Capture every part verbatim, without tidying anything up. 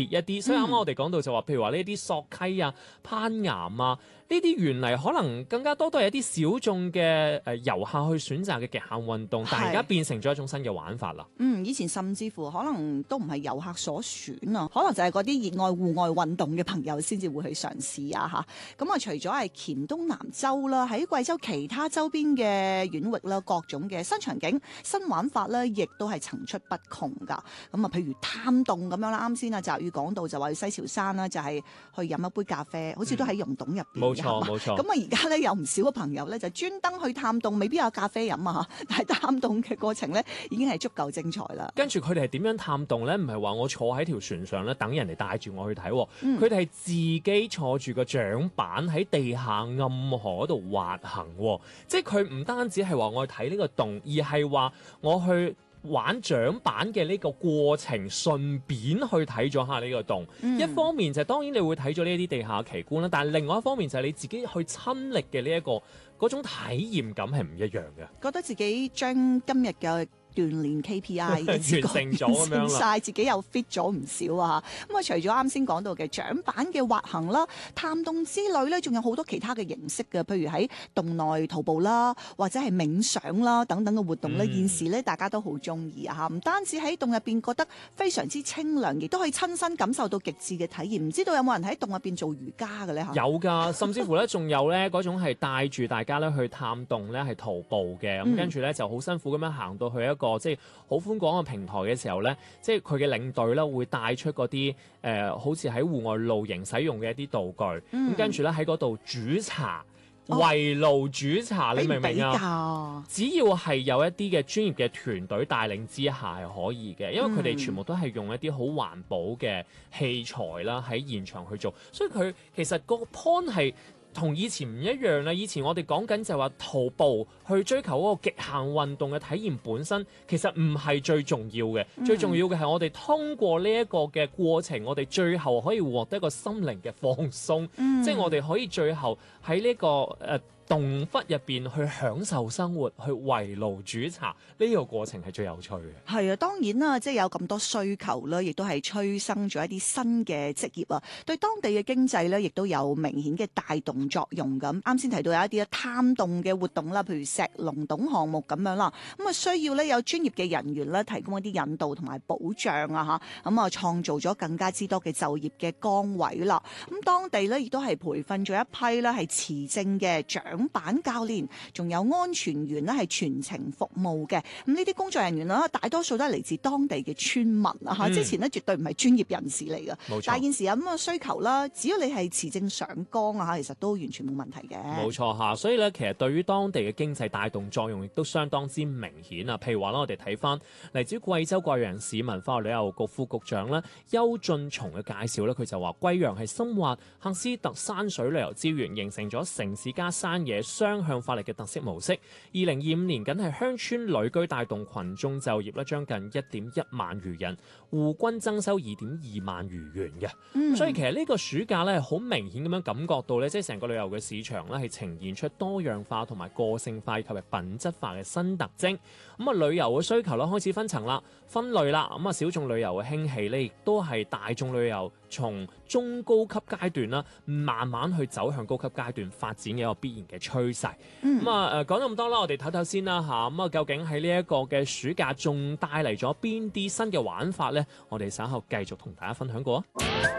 別一啲。所以啱啱我哋講到就話，譬如話呢啲索溪啊、攀岩啊。呢啲原嚟可能更加多都係一啲小眾嘅誒遊客去選擇嘅極限運動，但係而家變成咗一種新嘅玩法啦。 嗯，以前甚至乎可能都唔係遊客所選啊，可能就係嗰啲熱愛戶外運動嘅朋友先至會去嘗試啊嚇。咁啊，除咗係黔東南州啦，喺貴州其他周邊嘅縣域啦，各種嘅新場景、新玩法咧，亦都係層出不窮㗎。咁啊，譬如探洞咁樣啦，啱先啊澤宇講到就話去西樵山啦，就係去飲一杯咖啡，好似都喺溶洞入邊。 冇錯冇錯。 咁啊，而家咧有唔少嘅朋友咧就專登去探洞，未必有咖啡飲啊嚇，但係探洞嘅過程咧已經係足夠精彩啦。 跟住佢哋係點樣探洞咧？唔係話我坐喺條船上咧等人哋帶住我去睇，佢哋係自己坐住個槳板喺地下暗河度滑行，即係佢唔單止係話我去睇呢個洞，而係話我去玩槳板嘅呢個過程，順便去睇咗下呢個洞。嗯、一方面就係、當然你會睇咗呢啲地下奇觀啦，但係另外一方面就係你自己去親歷嘅呢一個嗰種體驗感係唔一樣嘅。 覺得自己將今日嘅鍛鍊 K P I 完成咗咁樣啦， 晒自己又 fit 咗唔少啊！咁啊，除咗啱先講到嘅槳板嘅滑行啦、探洞之旅咧，仲有好多其他嘅形式嘅，譬如喺洞內徒步啦，或者係冥想啦等等嘅活動咧。嗯、現時咧大家都好中意啊！嚇，唔單止喺洞入邊覺得非常之清涼，亦都可以親身感受到極致嘅體驗。唔知道有冇人喺洞入邊做瑜伽嘅咧？嚇，有㗎，甚至乎咧仲有咧嗰種係帶住大家咧去探洞咧係徒步嘅，咁、嗯、跟住咧就好辛苦咁樣行到去一個即係好寬廣嘅平台嘅時候咧，即係佢嘅領隊咧會帶出嗰啲誒，好似喺戶外露營使用嘅一啲道具，咁、嗯、跟住咧喺嗰度煮茶，圍爐煮茶，哦、你明唔明啊？只要係有一啲嘅專業嘅團隊帶領之下係可以嘅，因為佢哋全部都係用一啲好環保嘅器材啦，喺現場去做，所以佢其實個 point 係同以前唔一樣啦。以前我哋講緊就係話徒步去追求嗰個極限運動嘅體驗本身，其實唔係最重要嘅。嗯、最重要嘅係我哋通過呢一個嘅過程，我哋最後可以獲得一個心靈嘅放鬆，嗯、即係我哋可以最後喺呢、這個誒。呃洞窟入邊去享受生活，去圍爐煮茶，呢、這個過程係最有趣嘅。 係啊，當然啦，即係有咁多需求啦，亦都係催生咗一啲新嘅職業啊，對當地嘅經濟咧，亦都有明顯嘅帶動作用咁。啱先提到有一啲探洞嘅活動啦，譬如石龍洞項目咁樣啦，咁啊需要咧有專業嘅人員咧提供一啲引導同埋保障啊嚇，咁啊創造咗更加之多嘅就業嘅崗位啦。咁當地咧亦都係培訓咗一批咧係持證嘅長板教練，仲有安全員咧係全程服務嘅。咁呢啲工作人員啦，大多數都係嚟自當地嘅村民啊嚇。嗯、之前咧絕對唔係專業人士嚟嘅，冇錯。但係現時有咁嘅需求啦，只要你係持證上崗啊嚇，其實都完全冇問題嘅。 冇錯嚇，所以咧其實對於當地嘅經濟帶動作用亦都相當之明顯啊。譬如話啦，我哋睇翻嚟自貴州貴陽市文化旅遊局副局長咧邱俊松嘅介紹咧，佢就話貴陽係深挖喀斯特山水旅遊資源，形成咗城市加山野雙向發力嘅特色模式。二零二五年僅係鄉村旅居帶動群眾就業咧，將近一點一萬餘人，戶均增收二點二萬餘元嘅。嗯、所以其實呢個暑假咧，好明顯咁樣感覺到咧，即係成個旅遊嘅市場咧，係呈現出多樣化同埋個性化以及係品質化嘅新特徵。咁啊，旅遊嘅需求咧開始分層啦、分類啦。咁啊，小眾旅遊嘅興起咧，亦都係大眾旅遊從中高級階段啦，慢慢去走向高級階段發展嘅一個必然嘅趨勢。咁啊誒講咗咁多啦，我哋唞唞先啦嚇。咁啊，究竟喺呢一個嘅暑假仲帶嚟咗邊啲新嘅玩法咧？我哋稍後繼續同大家分享過啊！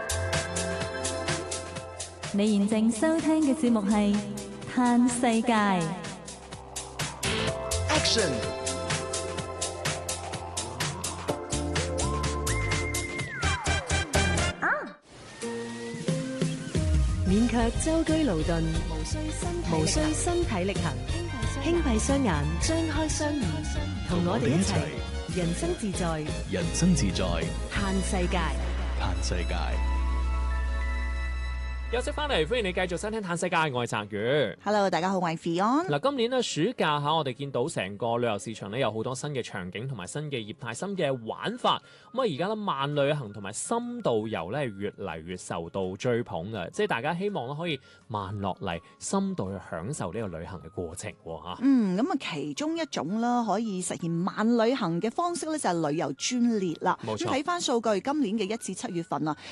你現正收聽嘅節目係《嘆世界》。 Action！ 免卻舟車勞頓，無需身體力行，輕閉雙眼，張開雙耳，同我哋一齊人生自在， 人生自在， 嘆世界， 嘆世界。 休息翻嚟，歡迎你繼續收聽《嘆世界》，我係澤宇。 Hello， 大家好，我係 Fion。 嗱，今年咧暑假嚇，我哋見到成個旅遊市場咧有好多新嘅場景同埋新嘅業態、新嘅玩法。咁啊，而家咧慢旅行同埋深度遊咧係越嚟越受到追捧嘅，即係大家希望咧可以慢落嚟，深度去享受呢個旅行嘅過程嚇。 嗯，咁啊，其中一種啦，可以實現慢旅行嘅方式咧，就係旅遊專列啦。 冇錯。 睇翻數據，今年嘅一至七月份啊，